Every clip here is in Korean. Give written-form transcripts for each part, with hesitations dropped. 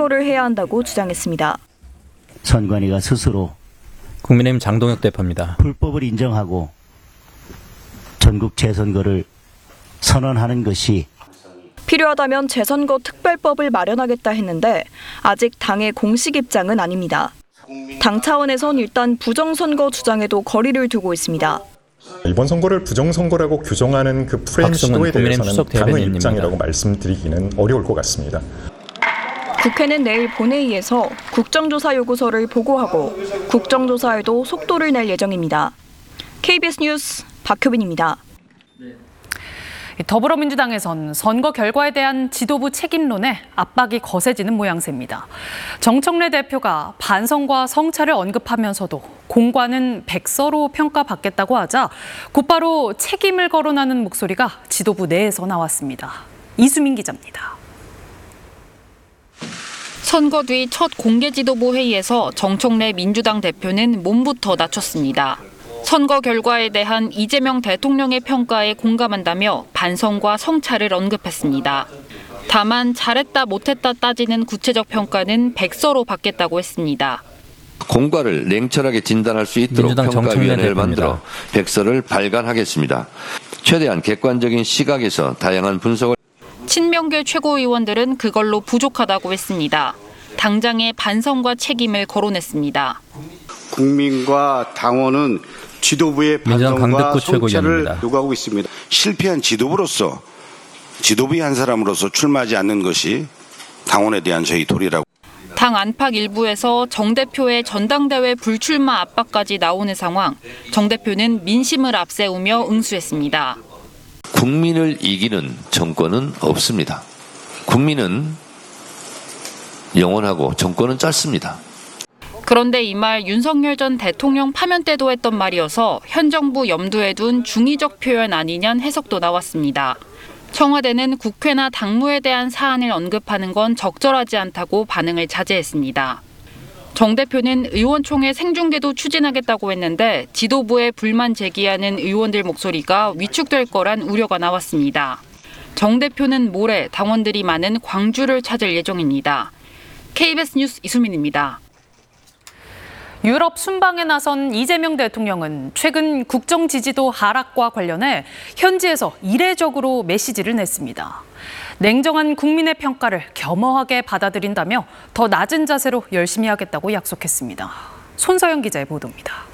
재선거를 해야 한다고 주장했습니다. 선관위가 스스로 국민의힘 장동혁 대표입니다. 불법을 인정하고 전국 재선거를 선언하는 것이 필요하다면 재선거 특별법을 마련하겠다 했는데 아직 당의 공식 입장은 아닙니다. 당 차원에선 일단 부정선거 주장에도 거리를 두고 있습니다. 이번 선거를 부정선거라고 규정하는 그 프레임 시도에 대해서는 당의 입장이라고 말씀드리기는 어려울 것 같습니다. 국회는 내일 본회의에서 국정조사 요구서를 보고하고 국정조사에도 속도를 낼 예정입니다. KBS 뉴스 박효빈입니다. 더불어민주당에선 선거 결과에 대한 지도부 책임론에 압박이 거세지는 모양새입니다. 정청래 대표가 반성과 성찰을 언급하면서도 공과는 백서로 평가받겠다고 하자 곧바로 책임을 거론하는 목소리가 지도부 내에서 나왔습니다. 이수민 기자입니다. 선거 뒤 첫 공개 지도부 회의에서 정청래 민주당 대표는 몸부터 낮췄습니다. 선거 결과에 대한 이재명 대통령의 평가에 공감한다며 반성과 성찰을 언급했습니다. 다만 잘했다 못했다 따지는 구체적 평가는 백서로 받겠다고 했습니다. 공과를 냉철하게 진단할 수 있도록 평가위원회를 만들어 백서를 발간하겠습니다. 최대한 객관적인 시각에서 다양한 분석을. 친명계 최고위원들은 그걸로 부족하다고 했습니다. 당장의 반성과 책임을 거론했습니다. 국민과 당원은 지도부의 반성과 성찰을 요구하고 있습니다. 실패한 지도부로서 지도부의 한 사람으로서 출마하지 않는 것이 당원에 대한 저희 도리라고. 당 안팎 일부에서 정 대표의 전당대회 불출마 압박까지 나오는 상황, 정 대표는 민심을 앞세우며 응수했습니다. 국민을 이기는 정권은 없습니다. 국민은 영원하고 정권은 짧습니다. 그런데 이 말 윤석열 전 대통령 파면 때도 했던 말이어서 현 정부 염두에 둔 중의적 표현 아니냐는 해석도 나왔습니다. 청와대는 국회나 당무에 대한 사안을 언급하는 건 적절하지 않다고 반응을 자제했습니다. 정 대표는 의원총회 생중계도 추진하겠다고 했는데 지도부에 불만 제기하는 의원들 목소리가 위축될 거란 우려가 나왔습니다. 정 대표는 모레 당원들이 많은 광주를 찾을 예정입니다. KBS 뉴스 이수민입니다. 유럽 순방에 나선 이재명 대통령은 최근 국정 지지도 하락과 관련해 현지에서 이례적으로 메시지를 냈습니다. 냉정한 국민의 평가를 겸허하게 받아들인다며 더 낮은 자세로 열심히 하겠다고 약속했습니다. 손서영 기자의 보도입니다.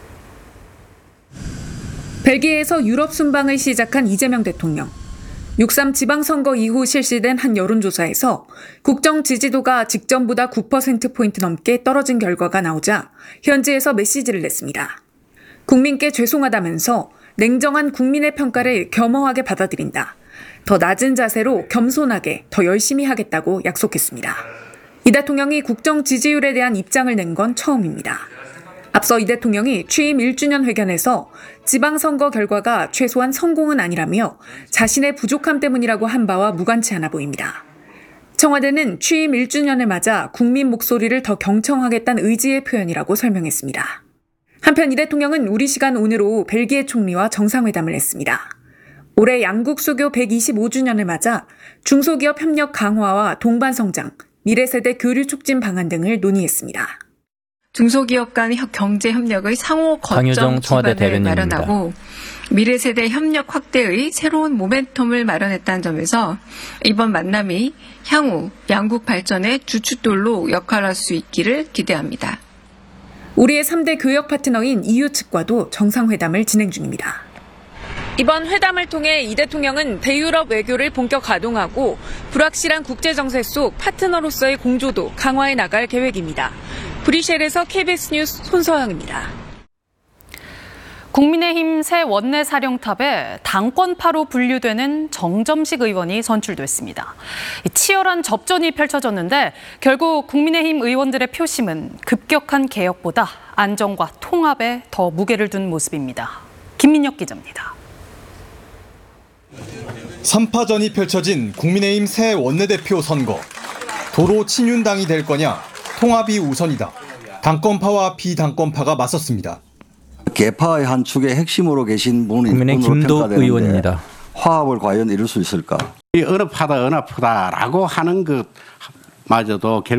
벨기에에서 유럽 순방을 시작한 이재명 대통령. 6.3 지방선거 이후 실시된 한 여론조사에서 국정 지지도가 직전보다 9%포인트 넘게 떨어진 결과가 나오자 현지에서 메시지를 냈습니다. 국민께 죄송하다면서 냉정한 국민의 평가를 겸허하게 받아들인다. 더 낮은 자세로 겸손하게 더 열심히 하겠다고 약속했습니다. 이 대통령이 국정 지지율에 대한 입장을 낸 건 처음입니다. 앞서 이 대통령이 취임 1주년 회견에서 지방선거 결과가 최소한 성공은 아니라며 자신의 부족함 때문이라고 한 바와 무관치 않아 보입니다. 청와대는 취임 1주년을 맞아 국민 목소리를 더 경청하겠다는 의지의 표현이라고 설명했습니다. 한편 이 대통령은 우리 시간 오늘 오후 벨기에 총리와 정상회담을 했습니다. 올해 양국 수교 125주년을 맞아 중소기업 협력 강화와 동반 성장, 미래세대 교류 촉진 방안 등을 논의했습니다. 중소기업 간 경제 협력의 상호 거점 기반을 마련하고 미래세대 협력 확대의 새로운 모멘텀을 마련했다는 점에서 이번 만남이 향후 양국 발전의 주춧돌로 역할할 수 있기를 기대합니다. 우리의 3대 교역 파트너인 EU 측과도 정상회담을 진행 중입니다. 이번 회담을 통해 이 대통령은 대유럽 외교를 본격 가동하고 불확실한 국제정세 속 파트너로서의 공조도 강화해 나갈 계획입니다. 브뤼셀에서 KBS 뉴스 손서영입니다. 국민의힘 새 원내사령탑에 당권파로 분류되는 정점식 의원이 선출됐습니다. 치열한 접전이 펼쳐졌는데 결국 국민의힘 의원들의 표심은 급격한 개혁보다 안정과 통합에 더 무게를 둔 모습입니다. 김민혁 기자입니다. 3파전이 펼쳐진 국민의힘 새 원내대표 선거. 도로 친윤당이 될 거냐, 통합이 우선이다. 당권파와 비당권파가 맞섰습니다. 개파의 한 축의 핵심으로 계신 분으로 김도 의원입니다. 화합을 과연 이룰 수 있을까? 언업하다 언합하다라고 하는 것마저도